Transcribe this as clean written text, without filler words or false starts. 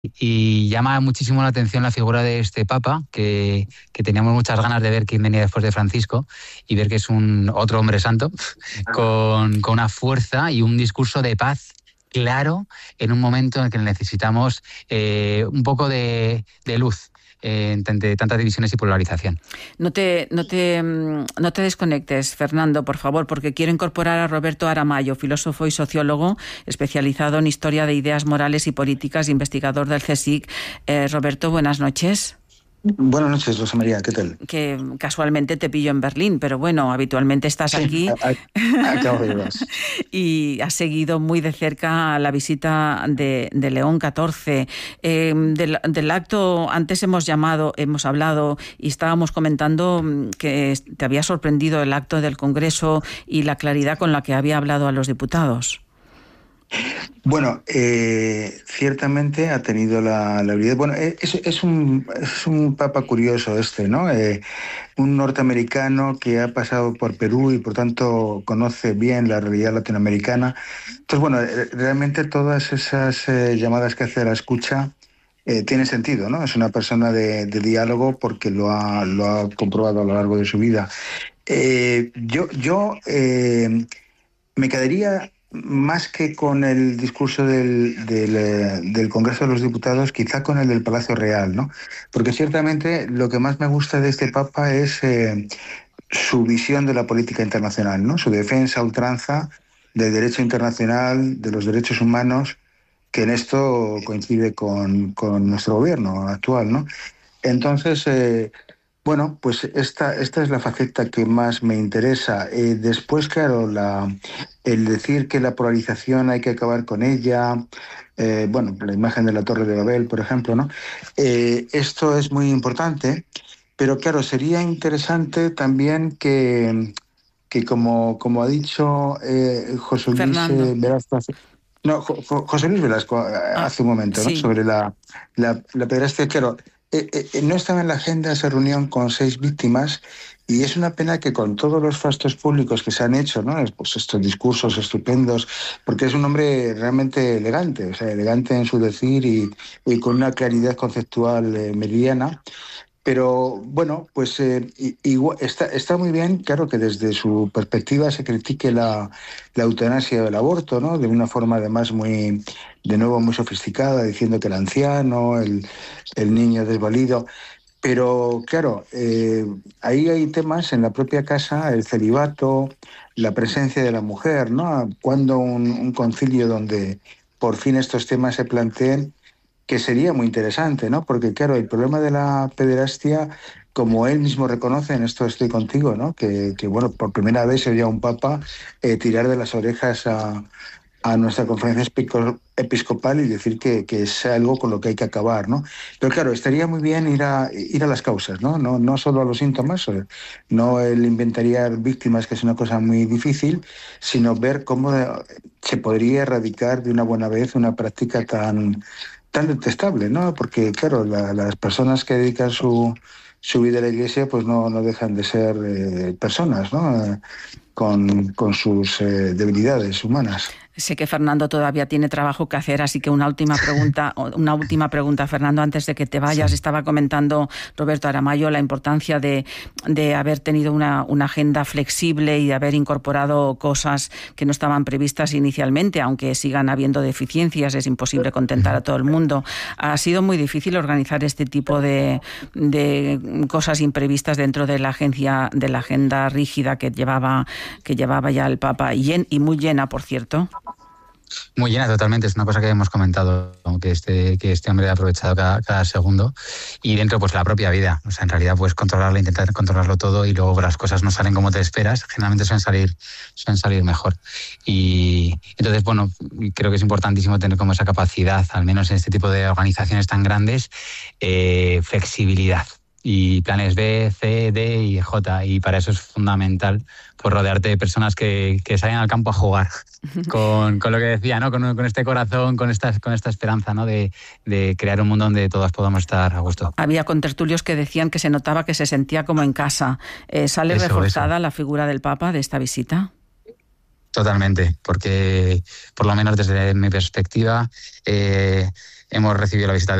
Y llama muchísimo la atención la figura de este Papa, que teníamos muchas ganas de ver quién venía después de Francisco, y ver que es un otro hombre santo, con una fuerza y un discurso de paz claro en un momento en el que necesitamos un poco de luz entre tantas divisiones y polarización. No te desconectes, Fernando, por favor, porque quiero incorporar a Roberto Aramayo, filósofo y sociólogo especializado en historia de ideas morales y políticas, investigador del CSIC. Roberto, buenas noches. Buenas noches, Rosa María, ¿qué tal? Que casualmente te pillo en Berlín, pero bueno, habitualmente estás aquí. Acabo de ver. Y has seguido muy de cerca la visita de León XIV. Del acto, antes hemos hablado y estábamos comentando que te había sorprendido el acto del Congreso y la claridad con la que había hablado a los diputados. Bueno, ciertamente ha tenido la habilidad. Bueno, es un papa curioso ¿no? Un norteamericano que ha pasado por Perú y por tanto conoce bien la realidad latinoamericana. Entonces, bueno, realmente todas esas llamadas que hace a la escucha tiene sentido, ¿no? Es una persona de diálogo porque lo ha comprobado a lo largo de su vida. Yo me quedaría más que con el discurso del Congreso de los Diputados, quizá con el del Palacio Real, ¿no? Porque ciertamente lo que más me gusta de este Papa es su visión de la política internacional, ¿no? Su defensa a ultranza del derecho internacional, de los derechos humanos, que en esto coincide con nuestro gobierno actual, ¿no? Entonces, bueno, pues esta es la faceta que más me interesa. Después, claro, el decir que la polarización hay que acabar con ella, bueno, la imagen de la Torre de Babel, por ejemplo, ¿no? Esto es muy importante, pero claro, sería interesante también que como ha dicho José Luis Velasco, José Luis Velasco hace un momento, ¿no? Sí. Sobre la pederastia, claro. No estaba en la agenda esa reunión con 6 víctimas y es una pena que con todos los fastos públicos que se han hecho, ¿no? Pues estos discursos estupendos, porque es un hombre realmente elegante, o sea, elegante en su decir y con una claridad conceptual meridiana. Pero bueno, pues igual, está muy bien, claro, que desde su perspectiva se critique la eutanasia o el aborto, ¿no? De una forma además de nuevo muy sofisticada, diciendo que el anciano, el niño desvalido. Pero claro, ahí hay temas en la propia casa, el celibato, la presencia de la mujer, ¿no? Cuando un concilio donde por fin estos temas se planteen, que sería muy interesante, ¿no? Porque, claro, el problema de la pederastia, como él mismo reconoce, en esto estoy contigo, ¿no? Que bueno, por primera vez se oía un papa tirar de las orejas a nuestra conferencia episcopal y decir que es algo con lo que hay que acabar, ¿no? Pero claro, estaría muy bien ir a las causas, ¿no? No solo a los síntomas, no el inventariar víctimas, que es una cosa muy difícil, sino ver cómo se podría erradicar de una buena vez una práctica tan detestable, ¿no? Porque, claro, las personas que dedican su vida a la Iglesia, pues no dejan de ser personas, ¿no? Con sus debilidades humanas. Sé que Fernando todavía tiene trabajo que hacer, así que una última pregunta, Fernando, antes de que te vayas. Sí. Estaba comentando Roberto Aramayo la importancia de haber tenido una agenda flexible y de haber incorporado cosas que no estaban previstas inicialmente, aunque sigan habiendo deficiencias, es imposible contentar a todo el mundo. Ha sido muy difícil organizar este tipo de cosas imprevistas dentro de la agenda rígida que llevaba ya el Papa, y muy llena, por cierto. Muy llena, totalmente. Es una cosa que hemos comentado, que este hombre ha aprovechado cada segundo. Y dentro, pues la propia vida. O sea, en realidad, pues intentar controlarlo todo, y luego las cosas no salen como te esperas. Generalmente suelen salir mejor. Y entonces, bueno, creo que es importantísimo tener como esa capacidad, al menos en este tipo de organizaciones tan grandes, flexibilidad. Y planes B, C, D y J. Y para eso es fundamental, pues, rodearte de personas que salen al campo a jugar con lo que decía, ¿no? Con este corazón, con esta esperanza, ¿no? De crear un mundo donde todos podamos estar a gusto. Había contertulios que decían que se notaba que se sentía como en casa. ¿Sale reforzada la figura del Papa de esta visita? Totalmente, porque por lo menos desde mi perspectiva hemos recibido la visita